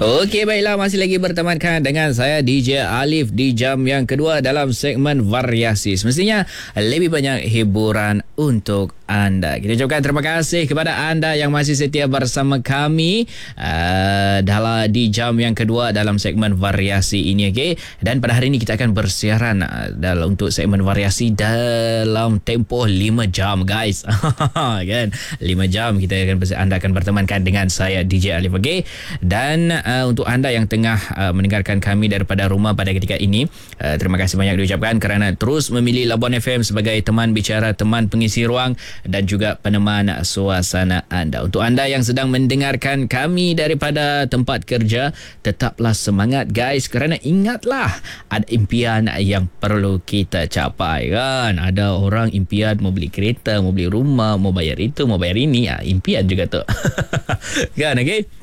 Okey, baiklah, masih lagi bertemankan dengan saya DJ Alif di jam yang kedua dalam segmen variasi. Semestinya lebih banyak hiburan untuk anda. Kita ucapkan terima kasih kepada anda yang masih setia bersama kami dalam di jam yang kedua dalam segmen variasi ini, okey. Dan pada hari ini kita akan bersiaran dalam untuk segmen variasi dalam tempoh 5 jam, guys. Kan? 5 jam anda akan bertemankan dengan saya DJ Alif, okey. Dan untuk anda yang tengah mendengarkan kami daripada rumah pada ketika ini, terima kasih banyak diucapkan kerana terus memilih Labuan FM sebagai teman bicara, teman pengisi ruang dan juga peneman suasana anda. Untuk anda yang sedang mendengarkan kami daripada tempat kerja, tetaplah semangat, guys, kerana ingatlah ada impian yang perlu kita capai, kan? Ada orang impian mau beli kereta, mau beli rumah, mau bayar itu, mau bayar ini, impian juga tu. Kan, okey?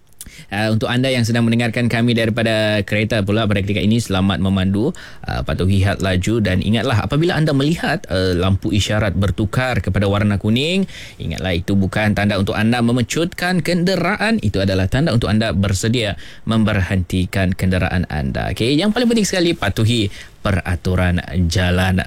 Untuk anda yang sedang mendengarkan kami daripada kereta pula pada ketika ini, selamat memandu, patuhi had laju, dan ingatlah apabila anda melihat lampu isyarat bertukar kepada warna kuning, ingatlah itu bukan tanda untuk anda memecutkan kenderaan, itu adalah tanda untuk anda bersedia memberhentikan kenderaan anda. Okay? Yang paling penting sekali, patuhi peraturan jalan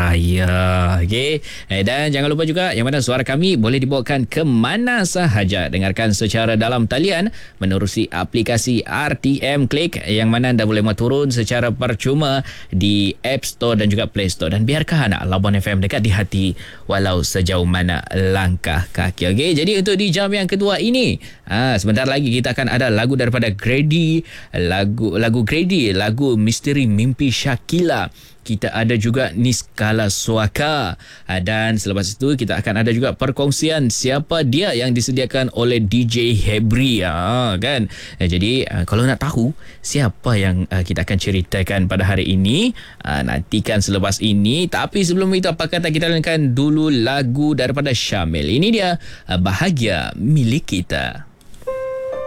raya. Okey. Dan jangan lupa juga yang mana suara kami boleh dibawakan ke mana sahaja. Dengarkan secara dalam talian menerusi aplikasi RTM Click yang mana anda boleh turun secara percuma di App Store dan juga Play Store. Dan biarkan Labuan FM dekat di hati walau sejauh mana langkah kaki. Okey. Jadi untuk di jam yang kedua ini, sebentar lagi kita akan ada lagu daripada Grady, lagu Grady, lagu Misteri Mimpi Syakila. Kita ada juga Niskala Suaka, dan selepas itu kita akan ada juga perkongsian siapa dia yang disediakan oleh DJ Hebri, kan. Jadi kalau nak tahu siapa yang kita akan ceritakan pada hari ini, nantikan selepas ini. Tapi sebelum itu, apa kata kita dengarkan dulu lagu daripada Syamil. Ini dia Bahagia Milik Kita.